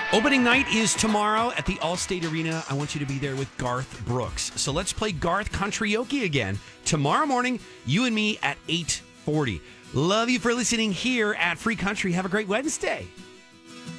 Opening night is tomorrow at the Allstate Arena. I want you to be there with Garth Brooks. So let's play Garth Countryokey again tomorrow morning, you and me at 8:40. Love you for listening here at Free Country. Have a great Wednesday.